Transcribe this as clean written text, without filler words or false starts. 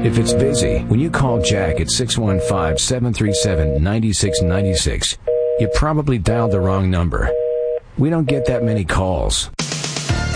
If it's busy, when you call Jack at 615-737-9696, you probably dialed the wrong number. We don't get that many calls.